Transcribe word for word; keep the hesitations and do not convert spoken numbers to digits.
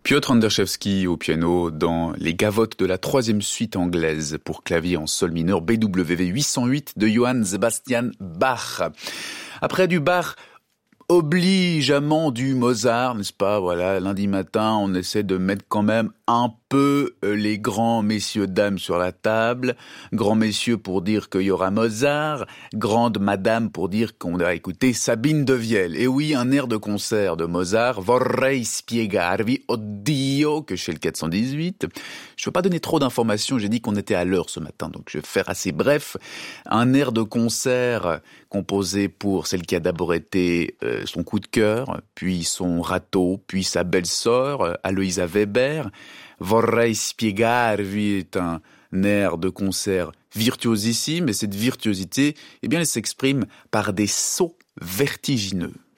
Piotr Anderszewski au piano dans les gavottes de la troisième suite anglaise pour clavier en sol mineur B W V huit cent huit de Johann Sebastian Bach. Après du Bach, obligeamment du Mozart, n'est-ce pas? Voilà, lundi matin, on essaie de mettre quand même un peu les grands messieurs dames sur la table. Grands messieurs pour dire qu'il y aura Mozart, grande madame pour dire qu'on va écouter Sabine de Viel. Et oui, un air de concert de Mozart, Vorrei spiegarvi, Oddio, que chez le quatre cent dix-huit. Je ne veux pas donner trop d'informations, j'ai dit qu'on était à l'heure ce matin, donc je vais faire assez bref. Un air de concert composé pour celle qui a d'abord été euh, son coup de cœur, puis son râteau, puis sa belle-sœur, Aloïsa Weber. Vorrei spiegarvi est un air de concert virtuosissime, et cette virtuosité, eh bien, elle s'exprime par des sauts vertigineux.